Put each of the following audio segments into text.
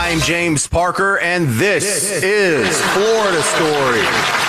I'm James Parker, and this is Florida Story.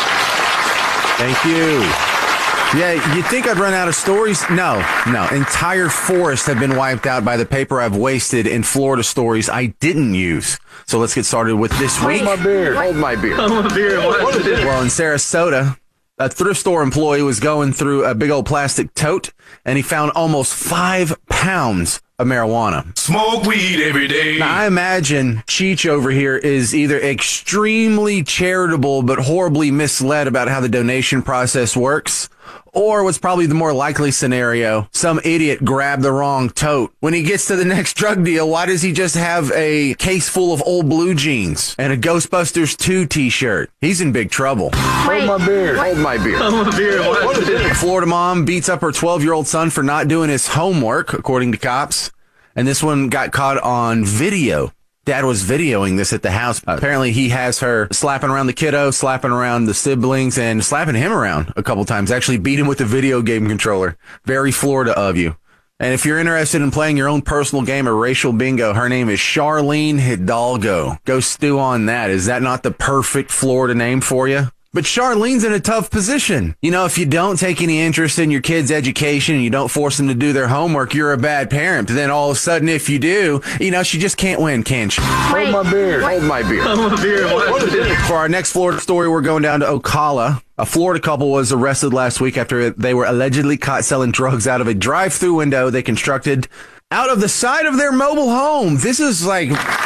Thank you. Yeah, you'd think I'd run out of stories? No. Entire forests have been wiped out by the paper I've wasted in Florida stories I didn't use. So let's get started with this week. Hold my beer. Hold my beer. Hold my beer. What is it? Well, in Sarasota, a thrift store employee was going through a big old plastic tote, and he found almost 5 pounds of marijuana. Smoke weed every day. Now, I imagine Cheech over here is either extremely charitable but horribly misled about how the donation process works, or what's probably the more likely scenario, some idiot grabbed the wrong tote. When he gets to the next drug deal, why does he just have a case full of old blue jeans and a Ghostbusters 2 t-shirt? He's in big trouble. Hold my beer. Hold my beer. Hold my beer. What is it? A Florida mom beats up her 12-year-old son for not doing his homework, according to cops. And this one got caught on video. Dad was videoing this at the house. Apparently, he has her slapping around the kiddo, slapping around the siblings, and slapping him around a couple times. Actually beat him with the video game controller. Very Florida of you. And if you're interested in playing your own personal game of racial bingo, her name is Charlene Hidalgo. Go stew on that. Is that not the perfect Florida name for you? But Charlene's in a tough position. You know, if you don't take any interest in your kid's education and you don't force them to do their homework, you're a bad parent. But then all of a sudden, if you do, you know, she just can't win, can she? Hold my beer. Hold my beer. Hold my beer. What is it? For our next Florida story, we're going down to Ocala. A Florida couple was arrested last week after they were allegedly caught selling drugs out of a drive-through window they constructed out of the side of their mobile home. This is like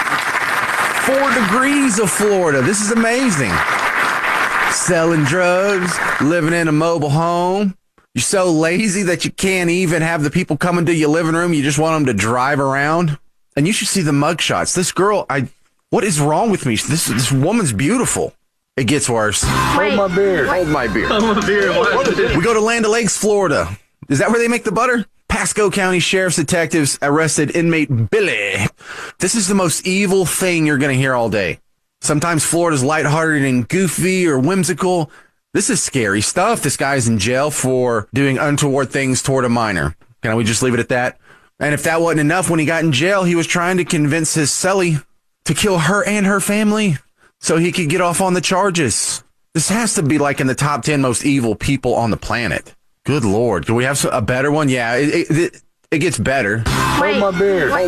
4 degrees of Florida. This is amazing. Selling drugs, living in a mobile home. You're so lazy that you can't even have the people come into your living room. You just want them to drive around. And you should see the mugshots. This girl, what is wrong with me? This woman's beautiful. It gets worse. Hold my beer. Hold my beer. Hold my beer. What is it? We go to Land O'Lakes, Florida. Is that where they make the butter? Pasco County Sheriff's detectives arrested inmate Billy. This is the most evil thing you're going to hear all day. Sometimes Florida's lighthearted and goofy or whimsical. This is scary stuff. This guy's in jail for doing untoward things toward a minor. Can we just leave it at that? And if that wasn't enough, when he got in jail, he was trying to convince his cellie to kill her and her family so he could get off on the charges. This has to be like in the top 10 most evil people on the planet. Good Lord. Can we have a better one? Yeah, it gets better. Hold my beer.